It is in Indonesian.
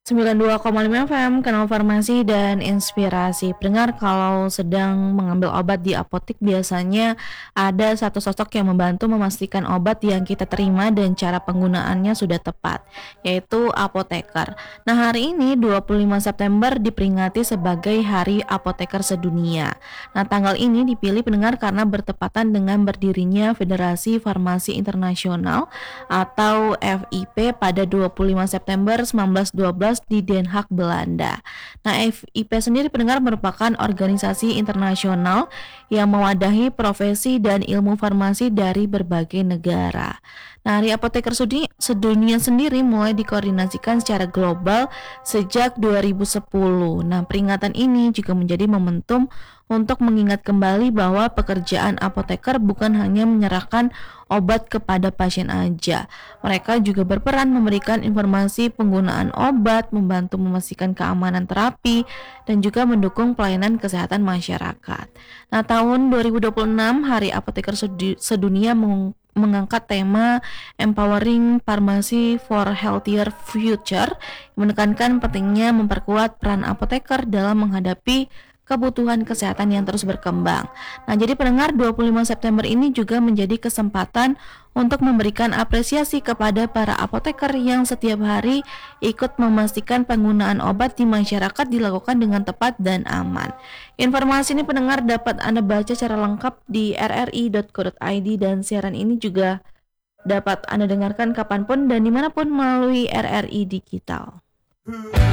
92,5 FM, Kanal Farmasi dan Inspirasi. Pendengar, kalau sedang mengambil obat di apotek biasanya ada satu sosok yang membantu memastikan obat yang kita terima dan cara penggunaannya sudah tepat, yaitu apoteker. Nah, hari ini 25 September diperingati sebagai Hari Apoteker Sedunia. Nah, tanggal ini dipilih pendengar karena bertepatan dengan berdirinya Federasi Farmasi Internasional atau FIP pada 25 September 1912 di Den Haag, Belanda. Nah, FIP sendiri pendengar merupakan organisasi internasional yang mewadahi profesi dan ilmu farmasi dari berbagai negara. Nah, Hari Apoteker Sedunia sendiri mulai dikoordinasikan secara global sejak 2010. Nah, peringatan ini juga menjadi momentum untuk mengingat kembali bahwa pekerjaan apoteker bukan hanya menyerahkan obat kepada pasien aja. Mereka juga berperan memberikan informasi penggunaan obat, membantu memastikan keamanan terapi, dan juga mendukung pelayanan kesehatan masyarakat. Nah, tahun 2026 Hari Apoteker Sedunia mengangkat tema Empowering Pharmacy for Healthier Future, menekankan pentingnya memperkuat peran apoteker dalam menghadapi kebutuhan kesehatan yang terus berkembang. Nah, jadi pendengar, 25 September ini juga menjadi kesempatan untuk memberikan apresiasi kepada para apoteker yang setiap hari ikut memastikan penggunaan obat di masyarakat dilakukan dengan tepat dan aman. Informasi ini pendengar dapat Anda baca secara lengkap di rri.co.id dan siaran ini juga dapat Anda dengarkan kapanpun dan dimanapun melalui RRI Digital.